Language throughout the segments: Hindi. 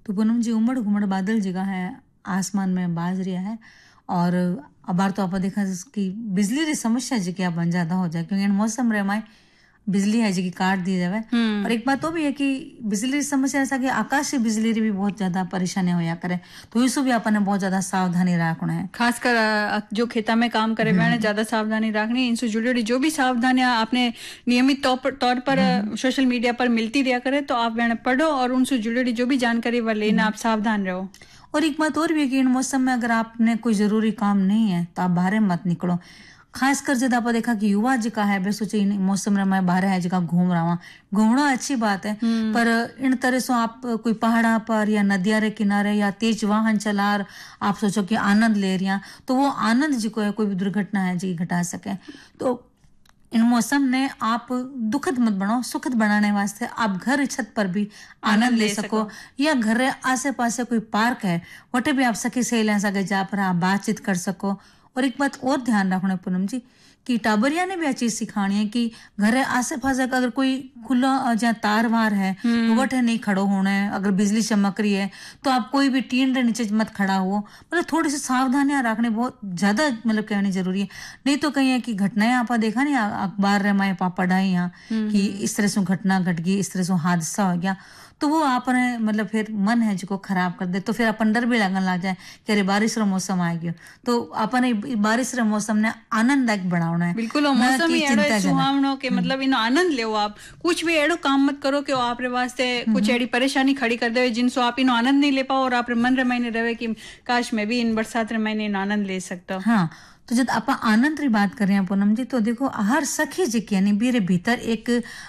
तो पूनम जी उमड़ घुमड़ बादल जगह है आसमान में बाज रहा है और अबार तो आप देखा कि बिजली की समस्या जी क्या बन ज्यादा हो जाए क्योंकि मौसम रहे माए बिजली है जी की काट दी जावे। और एक बात तो भी है कि बिजली की समस्या ऐसा कि आकाशीय बिजली री भी बहुत ज्यादा परेशानी होया करे तो इसो भी अपन ने बहुत ज्यादा सावधानी रखना है। खासकर जो खेता में काम करे मैंने ज्यादा सावधानी रखनी इनसे जुड़ी जो भी सावधानियां आपने नियमित तौर पर सोशल मीडिया पर मिलती रहा करे तो आप मैंने पढ़ो और उनसे जुड़ी जो भी जानकारी वह लेना आप सावधान रहो। और एक बात और भी है कि इन मौसम में अगर आपने कोई जरूरी काम नहीं है तो आप बाहर मत निकलो। खासकर जब आप देखा कि युवा जिका है वे सोचे इन मौसम में मैं बाहर है जिका घूम रहा हूँ घूमना अच्छी बात है पर इन तरह से आप कोई पहाड़ा पर या नदिया रे किनारे या तेज वाहन चला आप सोचो कि आनंद ले रही तो वो आनंद जी को है कोई भी दुर्घटना है जी घटा सके। तो इन मौसम ने आप दुखद मत बनाओ सुखद बनाने वास्ते आप घर छत पर भी आनंद ले सको या घर आसे पासे कोई पार्क है वटे भी आप सखी सहेलियां सके जा पर आप बातचीत कर सको। और एक बात और ध्यान रखना पूनम जी कि टाबरिया ने भी यह चीज सिखानी है कि घर आसे पासे अगर कोई खुला जहाँ तार वार है तो वटे नहीं खड़ो होना है। अगर बिजली चमक रही है तो आप कोई भी टीन के नीचे मत खड़ा हो मतलब थोड़ी सी सावधानियां रखने बहुत ज्यादा मतलब कहनी जरूरी है। नहीं तो कहीं है कि घटनाएं आप देखा नहीं अखबार रे माए पढ़ाई यहाँ कि इस तरह से घटना घट गई इस तरह से हादसा हो गया तो वो आपने मतलब फिर मन है जो खराब कर दे तो फिर अपन डर भी लगने लग जाए कि अरे बारिश रो मौसम आ गयो तो अपन बारिश रो मौसम ने आनंददायक बनाना है। बिल्कुल मौसम ही एड़ो सुहावनो के मतलब इन आनंद ले आप कुछ भी एड़ो काम मत करो कि आप रे वास्ते कुछ एड़ी परेशानी खड़ी कर दे जिनसो आप इन आनंद नहीं ले पाओ और आप मन रे महीने रहे कि काश मैं भी इन बरसात रे महीने इन आनंद ले सकता। हाँ तो जब आप आनंद की बात कर रहे हैं पूनम जी तो देखो हर सखी जी की यानी मेरे भीतर एक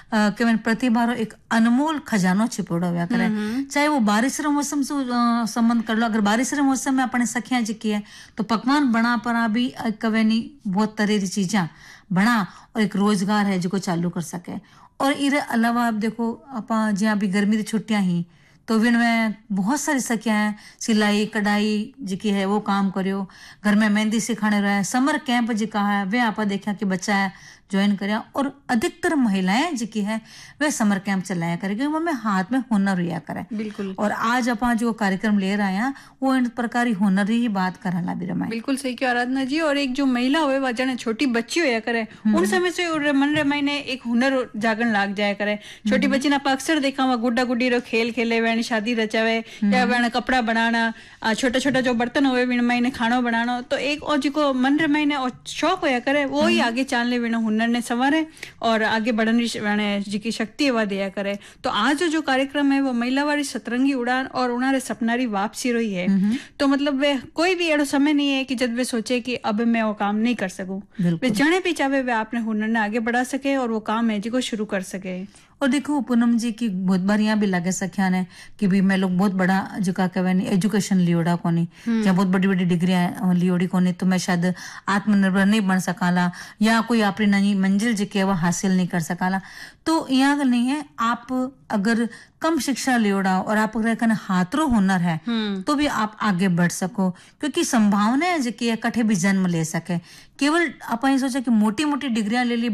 प्रतिभा रो एक अनमोल खजानो छिपोड़ा हुआ करे चाहे वो बारिश रे मौसम से संबंध कर लो। अगर बारिश रे मौसम में अपने सखियां जी की है तो पकवान बना पर भी कवे नहीं बहुत तरह की चीजा बना और एक रोजगार है जो चालू कर सके। और इरे अलावा आप देखो आप जहाँ भी गर्मी की छुट्टियां ही तो भी में बहुत सारी सखियां हैं सिलाई कढ़ाई जी की है वो काम करियो घर में मेहंदी सिखाने रहे समर कैंप जी का है वे आप देखा कि बच्चा है ज्वाइन करिया। और अधिकतर महिलाएं जी की है वे समर कैंप चलाया करेगी वो में हाथ में हुनर रिया करे। बिल्कुल और आज अपन जो कार्यक्रम ले रहे हैं वो इन प्रकार हुनर ही बात कराना भी रमाए। बिल्कुल सही क्यों आराधना जी। और एक जो महिला हुए वह जाने छोटी बच्ची होया करे उन समय से मन रे महीने एक हुनर जागन लाग जाया करे। छोटी बच्ची ना अक्सर देखा हुआ गुड्डा गुड्डी रो खेल खेले वे शादी रचावे या वे कपड़ा बनाना छोटा छोटा जो बर्तन हुए वे महीने खाना बनाना तो एक और जी को मन रे महीने और शौक होया करे वो ही आगे चाल ले वे हुनर ने संवारे और आगे बढ़ने जी की शक्ति वह दिया करे। तो आज जो कार्यक्रम है वो महिला वाली सतरंगी उड़ान और उन्हारे सपनारी वापसी रही है तो मतलब वे कोई भी एड़ो समय नहीं है कि जब वे सोचे कि अब मैं वो काम नहीं कर सकूं वे जने भी चाहे वे अपने हुनर ने आगे बढ़ा सके और वो काम है जी को शुरू कर सके। और देखो पूनम जी की बहुत बार यहाँ भी लगे सख्या ने कि भी मैं लोग बहुत बड़ा जो का कहवे एजुकेशन लियोड़ा कोनी या बहुत बड़ी बड़ी डिग्रियां लियोड़ी कोनी तो मैं शायद आत्मनिर्भर नहीं बन सकाला या कोई अपनी नई मंजिल जी के वह हासिल नहीं कर सकाला। तो यहाँ नहीं है आप अगर कम शिक्षा लियोड़ा और आप अगर हाथरों हुनर है तो भी आप आगे बढ़ सको क्योंकि संभावना है जी की कठे भी जन्म ले सके। केवल अपन ये सोचा कि मोटी मोटी डिग्रियां ले ली